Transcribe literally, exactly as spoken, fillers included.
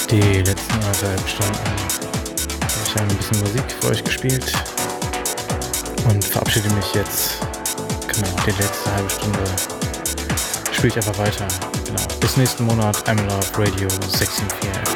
Die letzten anderthalb Stunden habe ich ein bisschen Musik für euch gespielt und verabschiede mich jetzt. Genau, die letzte halbe Stunde spiele ich einfach weiter. Genau, bis nächsten Monat. I'm Love Radio sechs sieben vier.